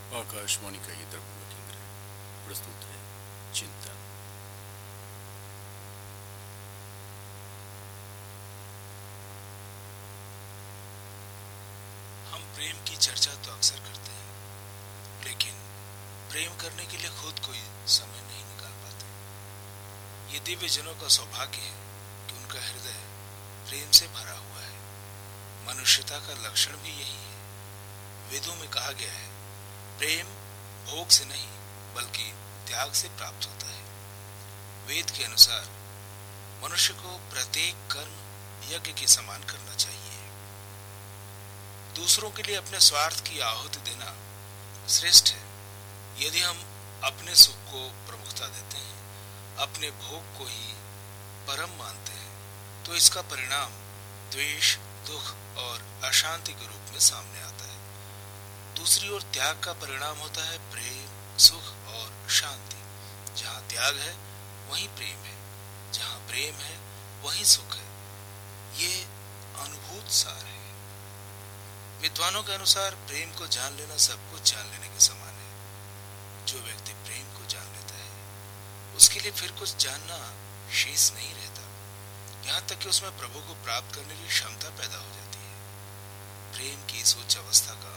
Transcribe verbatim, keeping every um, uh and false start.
आकाशवाणी का ये दरबार केंद्र है। प्रस्तुत है चिंतन। हम प्रेम की चर्चा तो अक्सर करते हैं, लेकिन प्रेम करने के लिए खुद कोई समय नहीं निकाल पाते। ये दिव्य जनों का सौभाग्य है कि उनका हृदय प्रेम से भरा हुआ है। मनुष्यता का लक्षण भी यही है। वेदों में कहा गया है, प्रेम भोग से नहीं बल्कि त्याग से प्राप्त होता है। वेद के अनुसार मनुष्य को प्रत्येक कर्म यज्ञ के समान करना चाहिए। दूसरों के लिए अपने स्वार्थ की आहुति देना श्रेष्ठ है। यदि हम अपने सुख को प्रमुखता देते हैं, अपने भोग को ही परम मानते हैं, तो इसका परिणाम द्वेष, दुख और अशांति के रूप में सामने आता है। दूसरी ओर त्याग का परिणाम होता है प्रेम, सुख और शांति। जहाँ त्याग है वहीं प्रेम है, जहाँ प्रेम है वहीं सुख है। ये अनुभूत सार है। विद्वानों के अनुसार प्रेम को जान लेना सब कुछ जान लेने के समान है। जो व्यक्ति प्रेम को जान लेता है, उसके लिए फिर कुछ जानना शेष नहीं रहता। यहाँ तक कि उसमें प्रभु को प्राप्त करने की क्षमता पैदा हो जाती है। प्रेम की इस उच्च अवस्था का